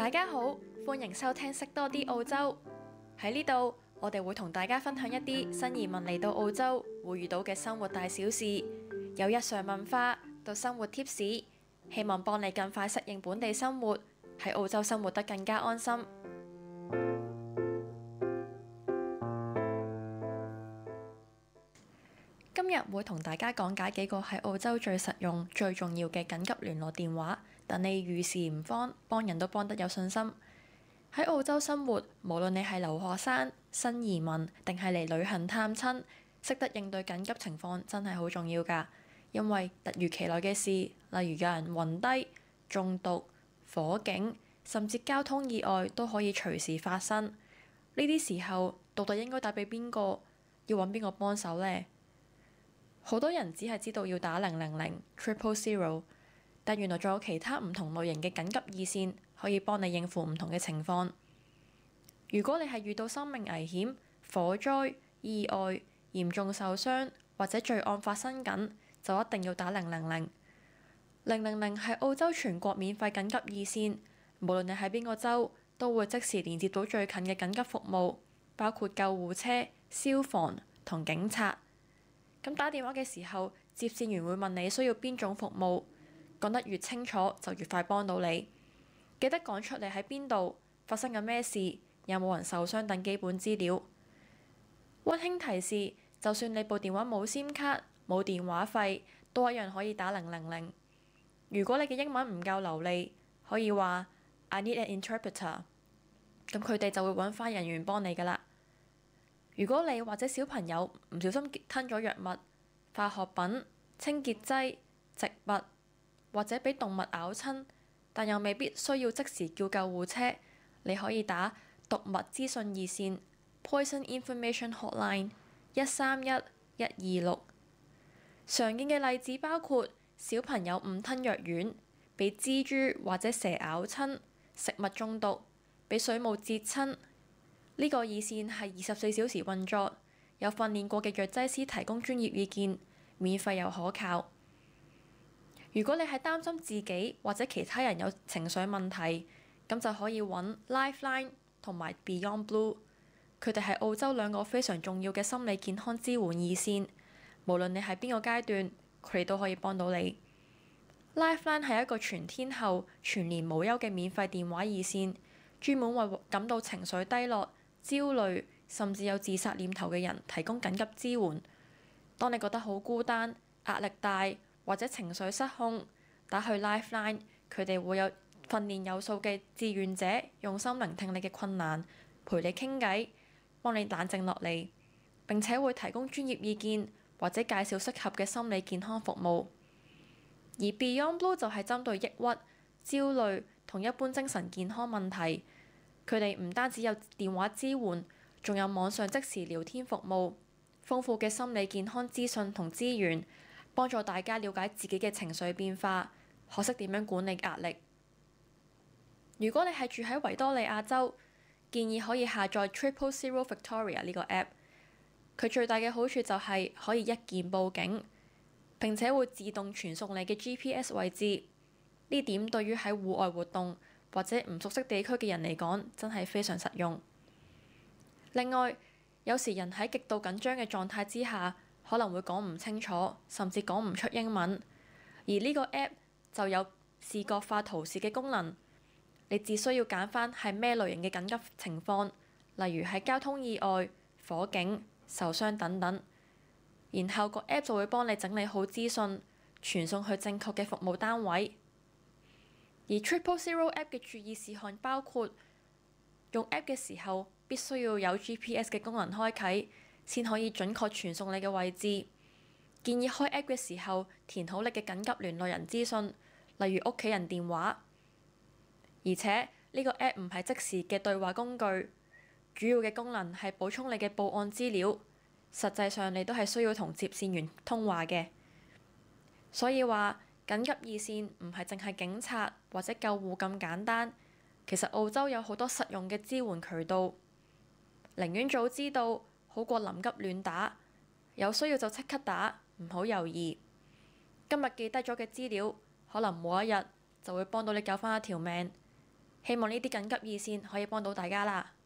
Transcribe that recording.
大家好，歡迎收聽識多啲澳洲。喺呢度，我哋會同大家分享一啲新移民嚟到澳洲會遇到嘅生活大小事，由日常文化到生活貼士，希望幫你更快適應本地生活，喺澳洲生活得更加安心。今日會同大家講解幾個喺澳洲最實用、最重要嘅緊急聯絡電話，等你遇事唔慌，幫人都幫得有信心。喺澳洲生活，無論你係留學生、新移民定係嚟旅行探親，識得應對緊急情況真係好重要㗎。因為突如其來嘅事，例如有人暈低、中毒、火警，甚至交通意外都可以隨時發生。呢啲時候，到底應該打俾邊個？要揾邊個幫手呢？好多人只係知道要打000 但原來仲有其他唔同類型嘅緊急熱線可以幫你應付唔同嘅情況。如果你係遇到生命危險、火災、意外、嚴重受傷或者罪案發生緊，就一定要打000。000係澳洲全國免費緊急熱線，無論你喺邊個州，都會即時連接到最近嘅緊急服務，包括救護車、消防同警察。咁打電話嘅時候，接線員會問你需要邊種服務，講得越清楚就越快幫到你。記得講出你喺邊度，發生緊咩事，有冇人受傷等基本資料。溫馨提示，就算你部電話冇 SIM 卡、冇電話費，都一樣可以打000。如果你嘅英文唔夠流利，可以話 I need an interpreter， 咁佢哋就會揾翻人員幫你㗎啦。如果你或者小朋友唔小心吞咗藥物、化學品、清潔劑、植物，或者俾動物咬親，但又未必需要即時叫救護車，你可以打毒物資訊熱線 Poison Information Hotline 131126。常見嘅例子包括小朋友誤吞藥丸、俾蜘蛛或者蛇咬親、食物中毒、俾水母蟄親。呢個熱線係24小時運作，有訓練過嘅藥劑師提供專業意見，免費又可靠。如果你係擔心自己或者其他人有情緒問題，咁就可以揾 Lifeline 同埋 Beyond Blue， 佢哋係澳洲兩個非常重要嘅心理健康支援熱線，無論你係邊個階段，佢哋都可以幫到你。Lifeline 係一個全天候、全年無休嘅免費電話熱線，專門為感到情緒低落、焦慮甚至有自殺念頭嘅人提供緊急支援。當你覺得好孤單、壓力大或者情緒失控，打去 Lifeline， 佢哋會有訓練有素嘅志願者用心聆聽你嘅困難，陪你傾偈，幫你冷靜落嚟，並且會提供專業意見或者介紹適合嘅心理健康服務。而 Beyond Blue 就係針對抑鬱、焦慮同一般精神健康問題。佢哋唔單止有電話支援，仲有網上即時聊天服務，豐富嘅心理健康資訊同資源，幫助大家了解自己嘅情緒變化，學識點樣管理壓力。如果你係住喺維多利亞州，建議可以下載 000 Victoria 呢個 app。佢最大嘅好處就係可以一鍵報警，並且會自動傳送你嘅 GPS 位置。呢點對於喺戶外活動或者唔熟悉地區嘅人嚟講，真係非常實用。另外，有時人喺極度緊張嘅狀態之下，可能會講唔清楚，甚至講唔出英文。而呢個 app 就有視覺化圖示嘅功能，你只需要揀返係咩類型嘅緊急情況，例如係交通意外、火警、受傷等等。然後個 app 就會幫你整理好資訊，傳送去正確嘅服務單位。而 000 app 嘅注意事項包括用 app 嘅時候必須要有 GPS 嘅功能開啟，先可以準確傳送你嘅位置。建議開 app 嘅時候填好你嘅緊急聯絡人資訊，例如屋企人電話。而且呢個 app 唔係即時嘅對話工具，主要嘅功能係補充你嘅報案資料。實際上你都係需要同接線員通話嘅。所以話緊急熱線唔係淨係警察或者救護咁簡單，其實澳洲有好多實用嘅支援渠道。寧願早知道好過臨急亂打，有需要就即刻打，唔好猶豫。今日記低咗嘅資料，可能冇一日就會幫到你救返一條命。 希望呢啲緊急熱線可以幫到大家啦。